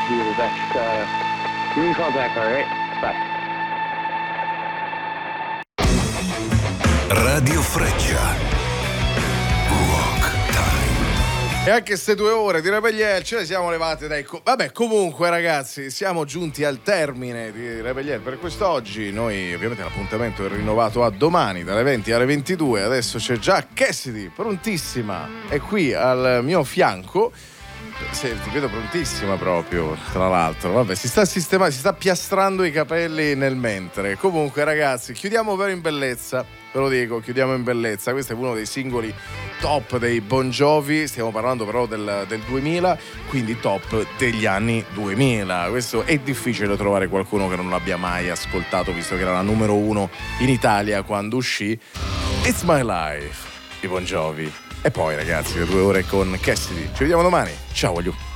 do the best. You're in contact, all right? Bye. Radio Freccia. Rock Time. E anche queste 2 ore di Rebellier ce le siamo levate dai... Vabbè, comunque ragazzi, siamo giunti al termine di Rebellier per quest'oggi. Noi ovviamente l'appuntamento è rinnovato a domani dalle 20 alle 22. Adesso c'è già Cassidy, prontissima, è qui al mio fianco. Ti vedo prontissima proprio, tra l'altro. Vabbè, si sta sistemando, si sta piastrando i capelli nel mentre. Comunque ragazzi, chiudiamo però in bellezza. Ve lo dico, chiudiamo in bellezza. Questo è uno dei singoli top dei Bon Jovi. Stiamo parlando però del 2000, quindi top degli anni 2000. Questo è difficile trovare qualcuno che non l'abbia mai ascoltato, visto che era la numero 1 in Italia quando uscì. It's My Life, i Bon Jovi. E poi ragazzi, le 2 ore con Cassidy. Ci vediamo domani. Ciao, voglio.